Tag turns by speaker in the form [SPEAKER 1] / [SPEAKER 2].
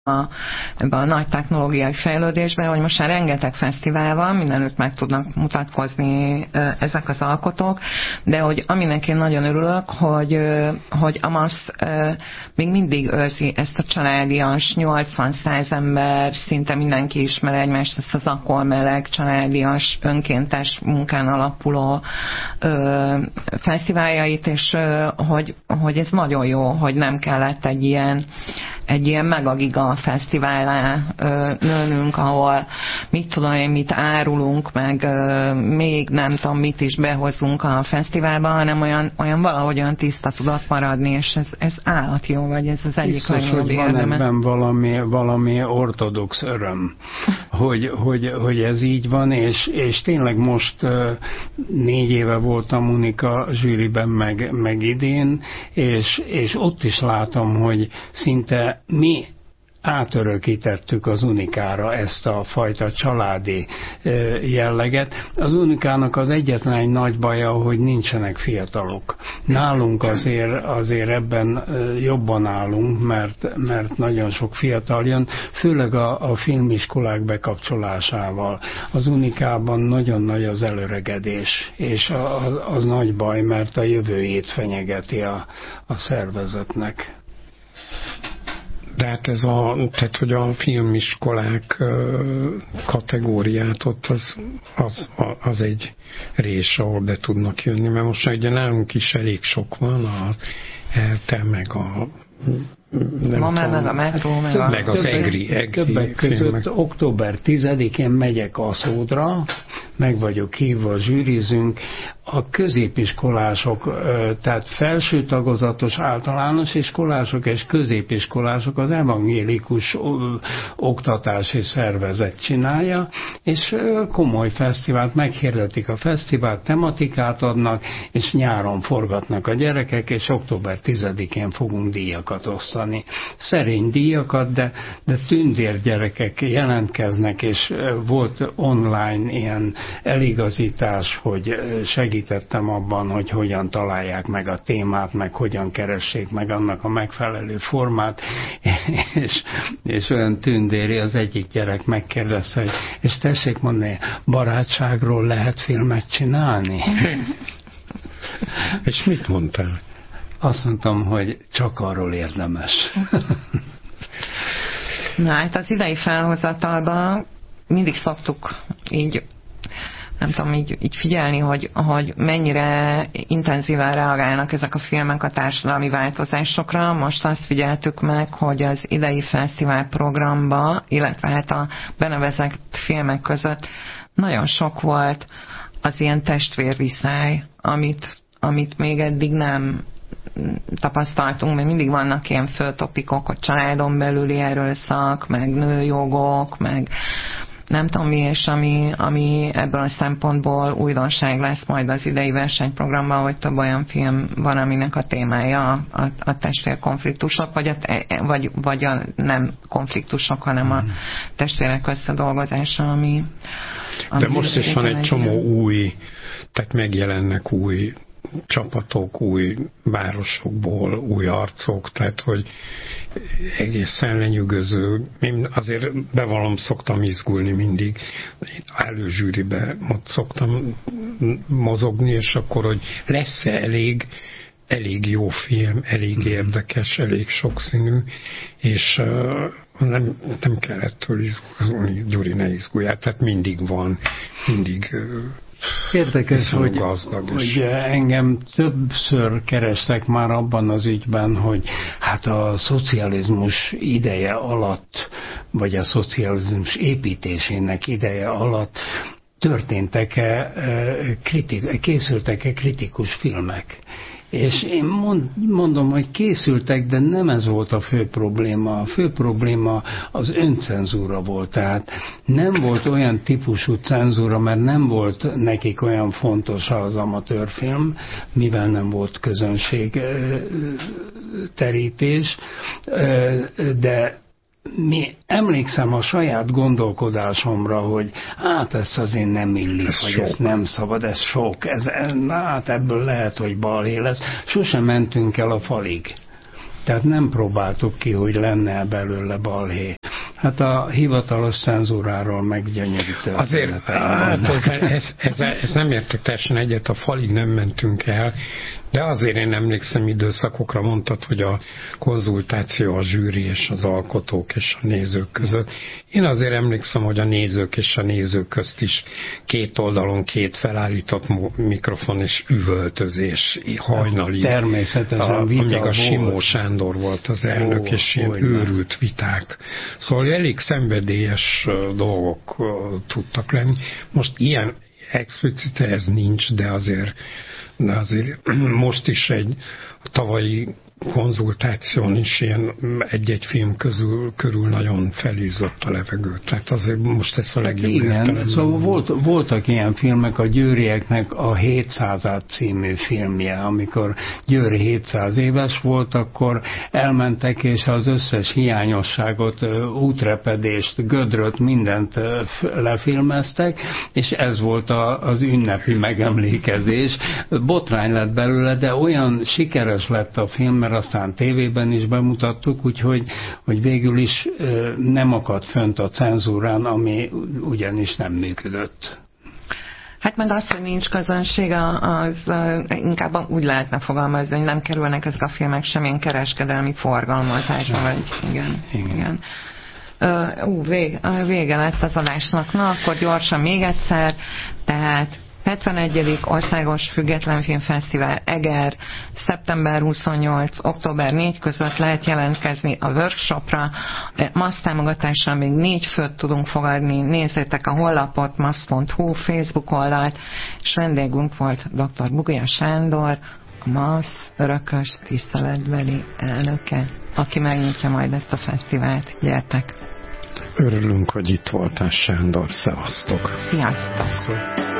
[SPEAKER 1] ebben a nagy technológiai fejlődésben, hogy most már rengeteg fesztivál van, mindenütt meg tudnak mutatkozni ezek az alkotók, de hogy aminek én nagyon örülök, hogy a MASZ még mindig őrzi ezt a családias, 80-100 ember, szinte mindenki ismer egymást, ezt az akkor meleg, családias, önkéntes munkán alapuló fesztiváljait, és hogy ez nagyon jó, hogy nem kellett egy ilyen megagiga fesztiválá nőnünk, ahol mit tudom én, mit árulunk, meg még nem tudom, mit is behozunk a fesztiválba, hanem olyan valahogy olyan tiszta tudott maradni, és ez állat jó, vagy ez az egyik legnagyobb érdeme.
[SPEAKER 2] Van ebben valami ortodox öröm, hogy ez így van, és tényleg most 4 éve voltam Unika zsűriben, meg idén, és ott is látom, hogy szinte mi átörökítettük az Unikára ezt a fajta családi jelleget. Az Unikának az egyetlen egy nagy baja, hogy nincsenek fiatalok. Nálunk azért ebben jobban állunk, mert nagyon sok fiatal jön, főleg a filmiskolák bekapcsolásával. Az Unikában nagyon nagy az előregedés, és az nagy baj, mert a jövőjét fenyegeti a szervezetnek.
[SPEAKER 3] De hát tehát, hogy a filmiskolák kategóriát ott az egy rés, ahol be tudnak jönni, mert most ugye nálunk is elég sok van, az ELTE, meg a
[SPEAKER 1] meg a Metro,
[SPEAKER 3] meg az EGRI
[SPEAKER 2] többek között október 10-én megyek a Szódra, meg vagyok hívva, zsűrizünk, a középiskolások, tehát felső tagozatos általános iskolások és középiskolások az evangélikus oktatási szervezet csinálja, és komoly fesztivált, meghirdetik a fesztivált, tematikát adnak, és nyáron forgatnak a gyerekek, és október 10-én fogunk díjakat osztani. Szerény díjakat, de tündérgyerekek jelentkeznek, és volt online ilyen eligazítás, hogy segítettem abban, hogy hogyan találják meg a témát, meg hogyan keressék meg annak a megfelelő formát, és olyan tündéri, az egyik gyerek megkérdezte, hogy és tessék mondani, barátságról lehet filmet csinálni?
[SPEAKER 3] És mit mondtál?
[SPEAKER 2] Azt mondtam, hogy csak arról érdemes.
[SPEAKER 1] Na hát az idei felhozatalban mindig szoktuk így, nem tudom, így figyelni, hogy mennyire intenzíven reagálnak ezek a filmek a társadalmi változásokra. Most azt figyeltük meg, hogy az idei fesztivál programba, illetve hát a benevezett filmek között nagyon sok volt az ilyen testvérviszály, amit még eddig nem tapasztaltunk, mert mindig vannak ilyen főtopikok, hogy családon belüli erőszak, meg nőjogok, meg nem tudom mi, és ami ebből a szempontból újdonság lesz majd az idei versenyprogramban, hogy több olyan film van, aminek a témája a testvérkonfliktusok, vagy a nem konfliktusok, hanem a testvérek összedolgozása, ami
[SPEAKER 3] de most is van egy csomó új, tehát megjelennek új csapatok, új városokból, új arcok, tehát hogy egészen lenyűgöző. Én azért bevallom, szoktam izgulni mindig. Előzsűribe ott szoktam mozogni, és akkor, hogy lesz-e elég jó film, elég érdekes, elég sokszínű, és nem kell ettől izgulni, Gyuri, ne izguljál, tehát mindig van, mindig
[SPEAKER 2] érdekes, hogy engem többször kerestek már abban az ügyben, hogy hát a szocializmus ideje alatt, vagy a szocializmus építésének ideje alatt készültek-e kritikus filmek. És én mondom, hogy készültek, de nem ez volt a fő probléma. A fő probléma az öncenzúra volt. Tehát nem volt olyan típusú cenzúra, mert nem volt nekik olyan fontos az amatőrfilm, mivel nem volt közönségterítés, de emlékszem a saját gondolkodásomra, hogy hát ez azért nem illik, vagy ez nem szabad, ez sok, hát ebből lehet, hogy balhé lesz. Sosem mentünk el a falig. Tehát nem próbáltuk ki, hogy lenne belőle balhé. Hát a hivatalos cenzúráról meg gyönyörű
[SPEAKER 3] azért, ez nem értek teljesen egyet, a falig nem mentünk el, de azért én emlékszem időszakokra, mondtad, hogy a konzultáció a zsűri és az alkotók és a nézők között. Én azért emlékszem, hogy a nézők és a nézők közt is két oldalon két felállított mikrofon és üvöltözés hajnali.
[SPEAKER 2] Természetesen vita
[SPEAKER 3] még a
[SPEAKER 2] volt.
[SPEAKER 3] Simó Sándor volt az elnök, és ilyen őrült viták. Szóval elég szenvedélyes dolgok tudtak lenni. Most ilyen explicite ez nincs, de azért most is egy tavalyi konzultáción is ilyen egy-egy film körül nagyon felizzott a levegő. Tehát azért most ezt a legjobb
[SPEAKER 2] értelemben. Szóval voltak ilyen filmek, a Győrieknek a 700 című filmje, amikor Győri 700 éves volt, akkor elmentek, és az összes hiányosságot, útrepedést, gödröt, mindent lefilmeztek, és ez volt az ünnepi megemlékezés. Botrány lett belőle, de olyan sikeres lett a film, mert aztán tévében is bemutattuk, úgyhogy végül is nem akadt fönt a cenzúrán, ami ugyanis nem működött.
[SPEAKER 1] Hát meg azt, hogy nincs közönség, az inkább úgy lehetne fogalmazni, hogy nem kerülnek ezek a filmek semmilyen kereskedelmi forgalmazásba, vagy igen. Vége lett az adásnak. Na, akkor gyorsan még egyszer, tehát 71. Országos Független Filmfesztivál Eger, szeptember 28. október 4 között lehet jelentkezni a workshopra. MASZ támogatással még 4 főt tudunk fogadni. Nézzétek a honlapot, masz.hu, Facebook oldalt, és vendégünk volt dr. Bugya Sándor, a MASZ örökös tiszteletbeli elnöke, aki megnyitja majd ezt a fesztivált. Gyertek!
[SPEAKER 3] Örülünk, hogy itt voltál, Sándor. Szevasztok!
[SPEAKER 1] Sziasztok!